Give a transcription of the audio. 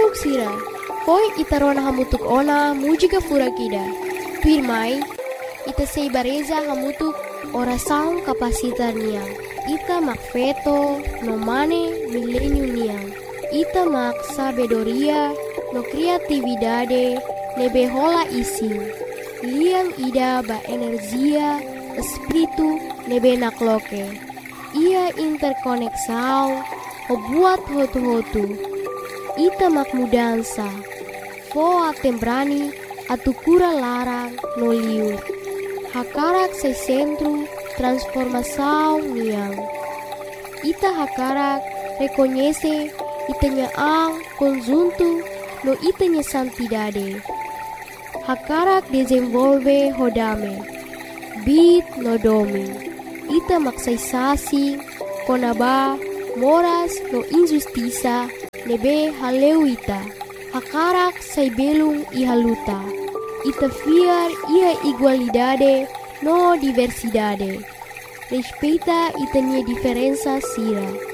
Duduk sira, foi itarona hamutuk ona mujika furakida. Tuirmai, ita seibareza hamutuk oração kapasitar niang. Ita mak feto no mane milênio niang. Ita mak sabedoria no criatividade nebe rola ising. Liang ida ba energia espiritu nebe nakloke. Ia interkoneksau o buat hotu-hotu. Ita mak mudança. Foa tembrani atukura larang no liur. Hakarak sai centro transformação niang. Ita hakarak reconhece itanya ang conjunto no itanya santidade. Hakarak desenvolve hodame. Bit no domi. Ita maksaysasi konaba moras no injustiça nebe haleu ita. Hakarak say belung ihaluta. Ita fiar ia igualdade no diversidade. Respeita itanya diferença sira.